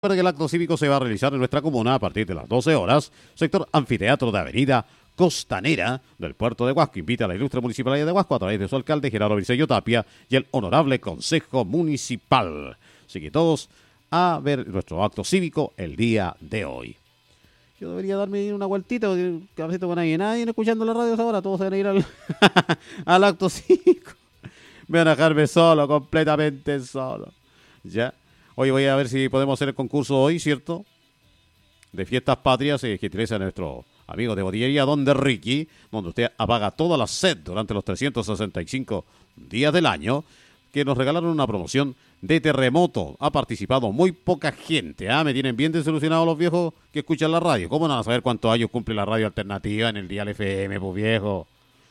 Recuerda que el acto cívico se va a realizar en nuestra comuna a partir de las 12 horas, sector anfiteatro de Avenida Costanera del puerto de Huasco. Invita a la ilustre Municipalidad de Huasco a través de su alcalde Gerardo Briceño Tapia y el honorable Consejo Municipal. Así que todos a ver nuestro acto cívico el día de hoy. Yo debería darme una vueltita porque a veces con nadie escuchando la radio ahora, todos se van a ir al, al acto cívico. Me van a dejarme solo, completamente solo. Ya. Hoy voy a ver si podemos hacer el concurso hoy, ¿cierto? De fiestas patrias que interesa a nuestro amigo de botillería Don de Ricky, donde usted apaga toda la sed durante los 365 días del año, que nos regalaron una promoción de terremoto. Ha participado muy poca gente, ¿ah? Me tienen bien desilusionados los viejos que escuchan la radio. ¿Cómo no van a saber cuántos años cumple la radio alternativa en el dial FM, pues viejo?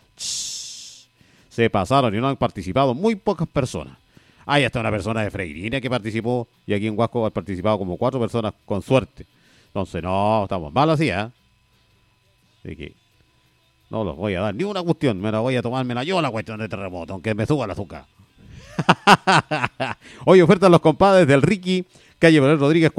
Se pasaron y no han participado muy pocas personas. Hay hasta una persona de Freirina que participó, y aquí en Huasco han participado como 4 personas con suerte. Entonces, no, estamos mal así, ¿eh? Así que no los voy a dar ni una cuestión, me la voy a tomármela yo la cuestión de terremoto, aunque me suba el azúcar. Hoy ofertan los compadres del Ricky, calle Manuel Rodríguez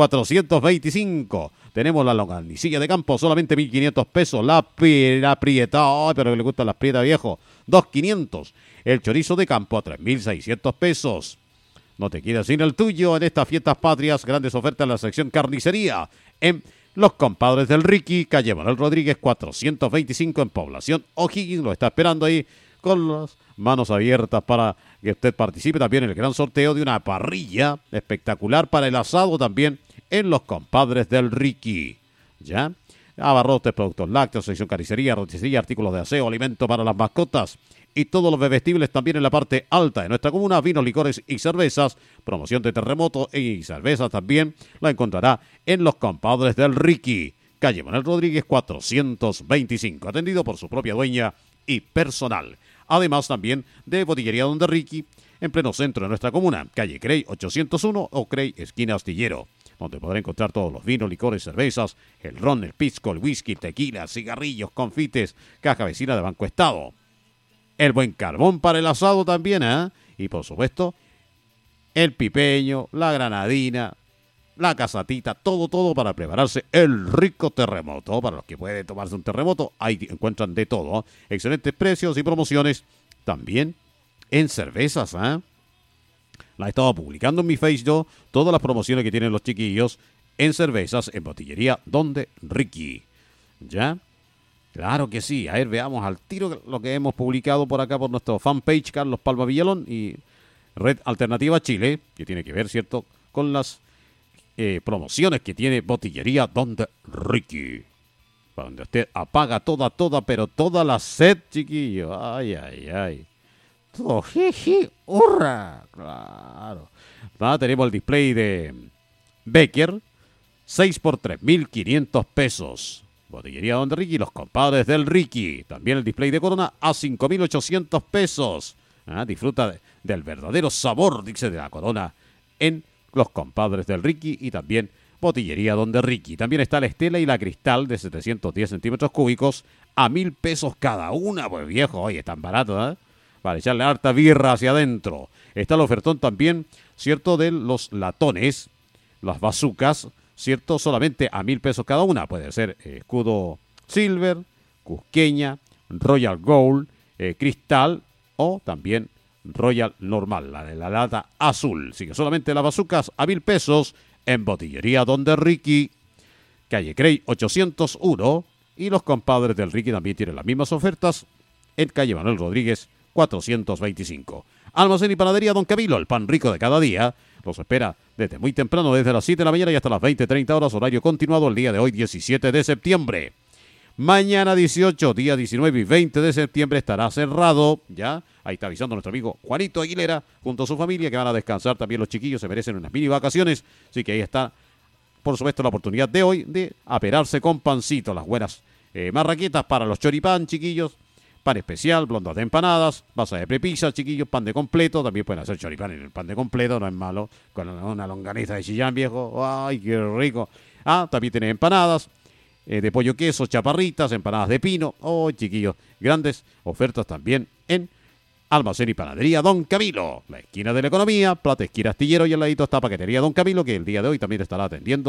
425. Tenemos la longanicilla de campo, solamente 1.500 pesos. La prieta, oh, pero que le gustan las prietas, viejo, 2.500. El chorizo de campo a 3.600 pesos. No te quedes sin el tuyo en estas fiestas patrias. Grandes ofertas en la sección carnicería. En los compadres del Ricky, calle Manuel Rodríguez 425 en Población O'Higgins. Lo está esperando ahí con las manos abiertas para que usted participe también en el gran sorteo de una parrilla espectacular para el asado también en los compadres del Ricky. ¿Ya? Abarrotes, productos lácteos, sección carnicería, roticería, artículos de aseo, alimento para las mascotas y todos los bebestibles también en la parte alta de nuestra comuna, vinos, licores y cervezas, promoción de terremoto y cervezas también la encontrará en los compadres del Ricky, calle Manuel Rodríguez 425, atendido por su propia dueña y personal. Además también de botillería Don de Ricky, en pleno centro de nuestra comuna, calle Crey 801 o Crey esquina Astillero, donde podrá encontrar todos los vinos, licores, cervezas, el ron, el pisco, el whisky, tequila, cigarrillos, confites, caja vecina de Banco Estado. El buen carbón para el asado también, ¿eh? Y por supuesto, el pipeño, la granadina, la casatita, todo para prepararse el rico terremoto. Para los que pueden tomarse un terremoto, ahí encuentran de todo, ¿eh? Excelentes precios y promociones también en cervezas, ¿eh? La he estado publicando en mi Facebook, todas las promociones que tienen los chiquillos en cervezas, en botillería Donde Ricky. ¿Ya? Claro que sí. A ver, veamos al tiro lo que hemos publicado por acá por nuestro fanpage Carlos Palma Villalón y Red Alternativa Chile, que tiene que ver, ¿cierto?, con las promociones que tiene botillería Donde Ricky. Para donde usted apaga pero toda la sed, chiquillo. Ay. Todo jeje, hurra. Claro. Tenemos el display de Becker, 6 por 3.500 pesos. Botillería Donde Ricky, los compadres del Ricky. También el display de Corona a 5.800 pesos. Disfruta del verdadero sabor, dice, de la Corona en los compadres del Ricky y también botillería Donde Ricky. También está la Estela y la Cristal de 710 centímetros cúbicos a 1.000 pesos cada una. Pues viejo, oye, es tan barato, ¿eh? Para echarle harta birra hacia adentro. Está el ofertón también, ¿cierto?, de los latones, las bazucas, ¿cierto?, solamente a 1.000 pesos cada una. Puede ser escudo silver, cusqueña, royal gold, cristal o también royal normal, la de la lata azul. Así que solamente las bazucas a 1.000 pesos en botillería Donde Ricky, calle Crey 801. Y los compadres del Ricky también tienen las mismas ofertas en calle Manuel Rodríguez 425. Almacén y panadería Don Camilo, el pan rico de cada día. Los espera desde muy temprano, desde las 7 de la mañana y hasta las 20:30 horas, horario continuado el día de hoy, 17 de septiembre. Mañana 18, día 19 y 20 de septiembre estará cerrado, ¿ya? Ahí está avisando nuestro amigo Juanito Aguilera, junto a su familia, que van a descansar también los chiquillos, se merecen unas mini vacaciones. Así que ahí está, por supuesto, la oportunidad de hoy de aperarse con pancito, las buenas marraquetas para los choripán, chiquillos. Pan especial, blondas de empanadas, masa de prepizza, chiquillos, pan de completo. También pueden hacer choripán en el pan de completo, no es malo. Con una longaniza de Chillán, viejo. ¡Ay, qué rico! También tienen empanadas de pollo queso, chaparritas, empanadas de pino. ¡Oh, chiquillos! Grandes ofertas también en Almacén y panadería Don Camilo, la esquina de la economía, Plaza Esquina Astillero y al ladito está Paquetería Don Camilo, que el día de hoy también estará atendiendo